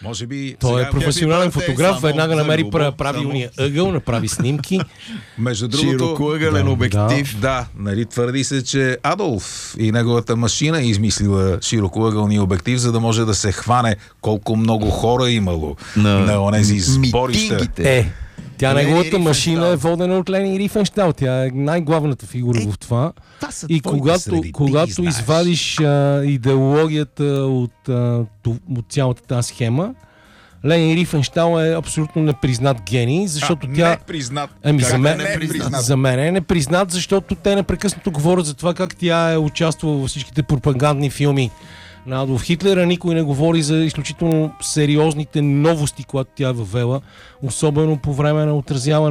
Може би... Той сега е професионален фотограф, веднага намери правилния само. ъгъл, направи снимки. Между другото... Широкоъгълен обектив. Да, нали, твърди се, че Адолф и неговата машина е измислила широкоъгълния обектив, за да може да се хване колко много хора имало на онези сборища. Митингите. Тя Лени неговата Рифенщал. машина е водена от Лени Рифенщал. Тя е най-главната фигура в това. И когато извадиш идеологията от цялата тази схема, Лени Рифенщал е абсолютно непризнат гений, защото тя... Непризнат. За мен е непризнат, защото те непрекъснато говорят за това как тя е участвала във всичките пропагандни филми на Адолф Хитлер, а никой не говори за изключително сериозните новости, които тя е въвела, особено по време на отразяване